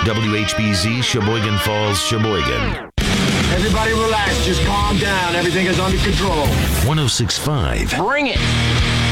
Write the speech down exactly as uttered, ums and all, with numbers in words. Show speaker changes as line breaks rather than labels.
W H B Z, Sheboygan Falls, Sheboygan.
Everybody relax, just calm down. Everything is under control.
one oh six point five.
Bring it!